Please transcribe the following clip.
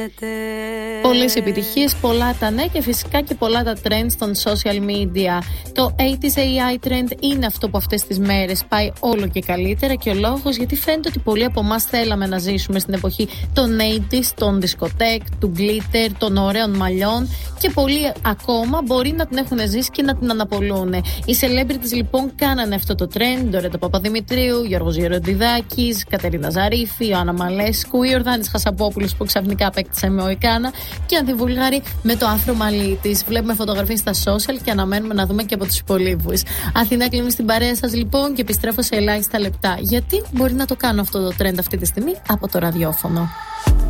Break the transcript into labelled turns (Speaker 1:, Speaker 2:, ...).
Speaker 1: γίνεται.
Speaker 2: Πολλές επιτυχίες, πολλά τα ναι και φυσικά και πολλά τα trends των social media. Το 80s AI trend είναι αυτό που αυτές τις μέρες πάει όλο και καλύτερα, και ο λόγος γιατί φαίνεται ότι πολλοί από εμάς θέλαμε να ζήσουμε στην εποχή των 80s, των δισκοτέκ, του glitter, των ωραίων μαλλιών, και πολλοί ακόμα μπορεί να την έχουν ζήσει και να την αναπολούν. Οι celebrities λοιπόν κάνανε αυτό το trend. Ντορέτα Παπαδημητρίου, Γιώργος Γεροντιδάκης, Κατερίνα Ζαρίφη, Ιωάννα Μαλέσκου, Ιορδάνης Χασαπόπουλος που ξαφνικά απέκτησε με Οικάνα, και Ανθή Βούλγαρη με το άφρο μαλλί της. Βλέπουμε φωτογραφίες στα social και αναμένουμε να δούμε και από τους υπολείπους. Αθηνά κλείνουμε στην παρέα σας λοιπόν και επιστρέφω σε ελάχιστα λεπτά. Γιατί μπορεί να το κάνω αυτό το trend αυτή τη στιγμή από το ραδιόφωνο.